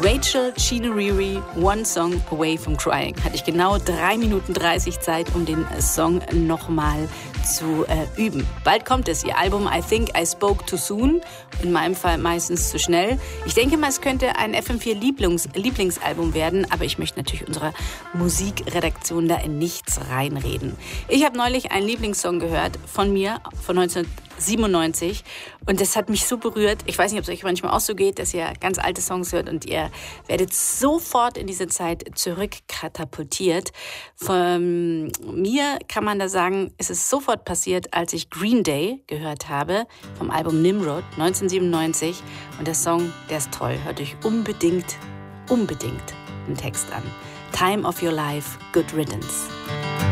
Rachel Chinouriri, One Song Away from Crying. Hatte ich genau 3 Minuten 30 Zeit, um den Song nochmal zu üben. Bald kommt es, ihr Album I Think I Spoke Too Soon. In meinem Fall meistens zu schnell. Ich denke mal, es könnte ein FM4 Lieblingsalbum werden, aber ich möchte natürlich unserer Musikredaktion da in nichts reinreden. Ich habe neulich einen Lieblingssong gehört von mir, von 1997, und das hat mich so berührt. Ich weiß nicht, ob es euch manchmal auch so geht, dass ihr ganz alte Songs hört und ihr werdet sofort in diese Zeit zurückkatapultiert. Von mir kann man da sagen, es ist sofort passiert, als ich Green Day gehört habe, vom Album Nimrod 1997. Und der Song, der ist toll. Hört euch unbedingt den Text an. Time of Your Life, Good Riddance.